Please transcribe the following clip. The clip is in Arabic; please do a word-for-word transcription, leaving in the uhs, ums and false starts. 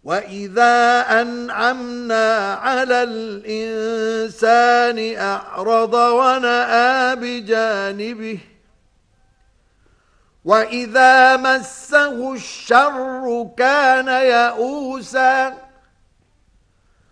وَإِذَا أَنْعَمْنَا عَلَى الْإِنسَانِ أَعْرَضَ وَنَأَىٰ بِجَانِبِهِ وَإِذَا مَسَّهُ الشَّرُّ كَانَ يَئُوسًا